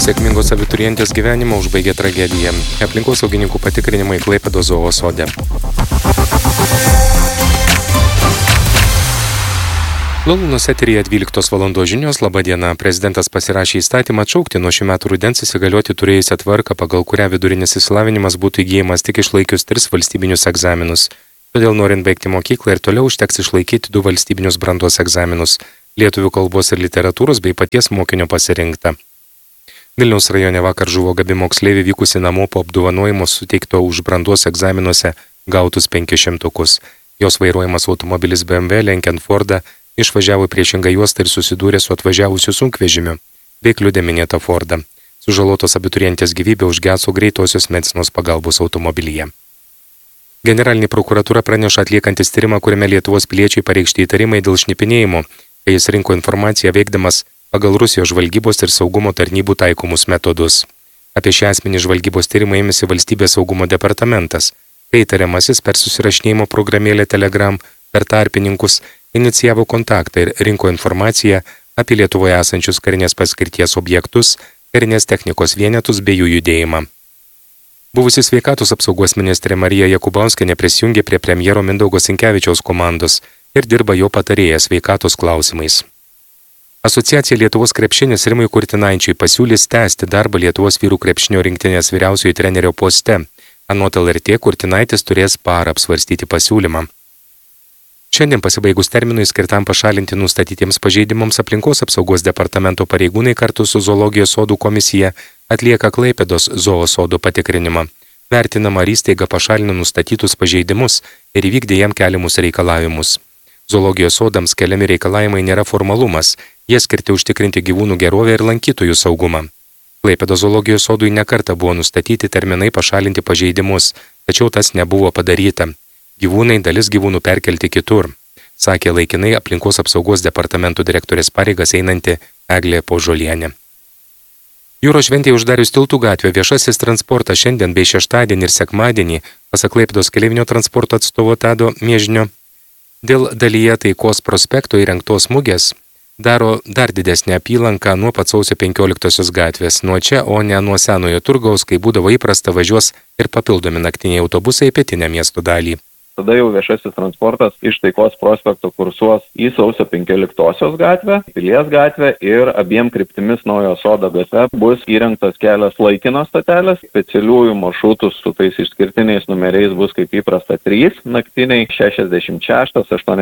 sėkmingos abiturientės gyvenimą užbaigė tragedija. Aplinkosaugininkų patikrinimai Klaipėdos zoosode. Lalūnos eteryje 12 val. Žinios. Labadiena. Prezidentas pasirašė įstatymą atšaukti nuo šių metų rudens įsigalioti turėjusią tvarką, pagal kurią vidurinis išsilavinimas būtų įgyjamas tik išlaikius 3 valstybinius egzaminus. Todėl norint baigti mokyklą ir toliau užteks išlaikyti 2 valstybinius brandos egzaminus – lietuvių kalbos ir literatūros bei paties mokinio pasirinkta. Vilniaus rajone vakar žuvo gabi moksleivė vykusi namo po apdovanojimo suteikto už brandos egzaminuose gautus 500. Jos vairuojamas automobilis BMW lenkiant Fordą išvažiavo į priešingą juostą ir susidūrė su atvažiavusiu sunkvežimiu, bei kliudė minėtą Fordą. Sužalotos abiturientės gyvybė užgeso greitosios medicinos pagalbos automobilyje. Generalinė prokuratūra praneša atliekantis tyrimą, kuriame Lietuvos piliečiai pareikšti įtarimai dėl šnipinėjimo, kai jis rinko informaciją veikdamas pagal Rusijos žvalgybos ir saugumo tarnybų taikomus metodus. Apie šią asmenį žvalgybos tyrimą ėmėsi Valstybės saugumo departamentas, kai įtariamasis per susirašinėjimo programėlę Telegram per tarpininkus inicijavo kontaktą ir rinko informaciją apie Lietuvoje esančius karinės paskirties objektus, karinės technikos vienetus bei jų judėjimą. Buvusi sveikatos apsaugos ministrė Marija Jakubauskienė prisijungė prie premjero Mindaugo Sinkevičiaus komandos ir dirba jo patarėja sveikatos klausimais. Asociacija Lietuvos krepšinis Rimui Kurtinaičiui pasiūlys tęsti darbą Lietuvos vyrų krepšinio rinktinės vyriausiojo trenerio poste. Anot LRT, Kurtinaitis turės parą apsvarstyti pasiūlymą. Šiandien pasibaigus terminui skirtam pašalinti nustatytiems pažeidimams aplinkos apsaugos departamento pareigūnai kartu su zoologijos sodų komisija atlieka Klaipėdos zoosodų patikrinimą. Vertinama, ar įstaiga pašalino nustatytus pažeidimus ir įvykdė jam keliamus reikalavimus. Zoologijos sodams keliami reikalavimai nėra formalumas, jie skirti užtikrinti gyvūnų gerovę ir lankytojų saugumą. Klaipėdos zoologijos sodui nekartą buvo nustatyti terminai pašalinti pažeidimus, tačiau tas nebuvo padaryta. Gyvūnai dalis gyvūnų perkelti kitur, sakė laikinai aplinkos apsaugos departamento direktorės pareigas einanti Eglė Požolienė. Jūros šventėje uždarius Tiltų gatvę viešasis transportas šiandien bei šeštadienį ir sekmadienį, pasak Klaipėdos keleivinio transporto atstovo Tado Miežinio, dėl dalyje Taikos prospekto įrengtos mugės daro dar didesnę apylanką nuo pat sausio 15 gatvės. Nuo čia, o ne nuo senojo turgaus, kai būdavo įprasta, važiuos ir papildomi naktiniai autobusai į pietinę miesto dalį. Tada jau viešasis transportas iš Taikos prospekto kursuos į sausio 15 gatvę, Pilies gatvę ir abiem kryptimis Naujojo Sodo gatve bus įrengtas kelias laikinos stotelės. Specialiųjų maršrutų su tais išskirtiniais numeriais bus kaip įprasta 3 naktiniai, 66,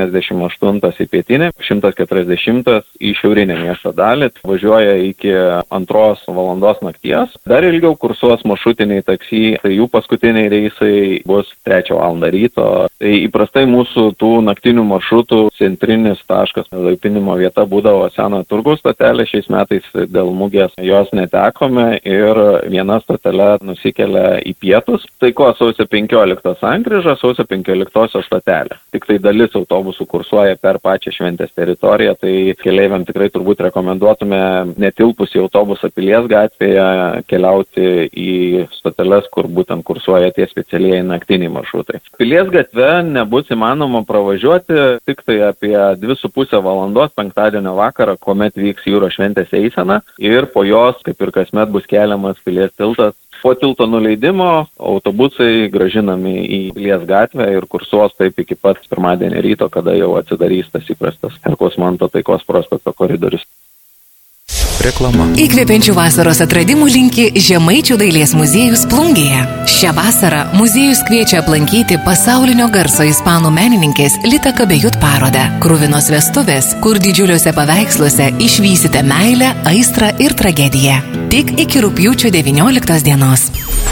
88 į pietinę, 140 į šiaurinę miesto dalį. Važiuoja iki 2 valandos nakties. Dar ilgiau kursuos maršrutiniai taksi, tai jų paskutiniai reisai bus 3 valandą ryto. Tai įprastai mūsų tų naktinių maršrutų centrinis taškas laipinimo vieta būdavo senojo turgaus stotelė. Šiais metais dėl mugės jos netekome ir viena stotelė nusikelia į pietus. Taiko sausio 15 sankryža, sausio 15 stotelė. Tik tai dalis autobusų kursuoja per pačią šventės teritoriją, tai keleiviam tikrai turbūt rekomenduotume netilpus į autobusą Pilies gatvėje keliauti į stoteles, kur būtent kursuoja tie specialieji naktiniai maršrutai. Pilies gatvė nebus įmanoma pravažiuoti tik tai apie 2,5 valandos penktadienio vakarą, kuomet vyks jūros šventės eisena ir po jos, kaip ir kasmet, bus keliamas Pilies tiltas. Po tilto nuleidimo autobusai gražinami į Pilies gatvę ir kursuos taip iki pat pirmadienio ryto, kada jau atsidarys tas įprastas Herkaus Manto Taikos prospekto koridorius. Reklama. Įkvepiančių vasaros atradimų linki Žemaičių dailės muziejus Plungėje. Šią vasarą muziejus kviečia aplankyti pasaulinio garso ispanų menininkės Lita Kabejut parodą Kruvinos vestuvės, kur didžiuliuose paveiksluose išvysite meilę, aistrą ir tragediją. Tik iki rugpjūčio 19 dienos.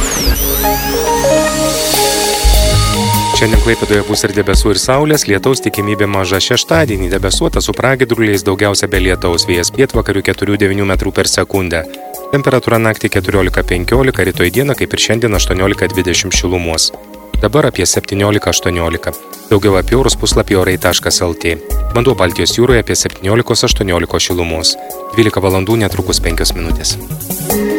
Šiandien Klaipėdoje bus ir debesų ir saulės, lietaus tikimybė maža. Šeštadienį debesuota su pragiedruliais, daugiausia be lietaus, vėjas pietvakarių 4-9 metrų per sekundę. Temperatūra naktį 14-15, rytoj dieną kaip ir šiandien 18-20 šilumos. Dabar apie 17-18. Daugiau apie orus puslapį orai.lt. Vanduo Baltijos jūroje apie 17-18 šilumos. 12 valandų netrukus 5 minutės.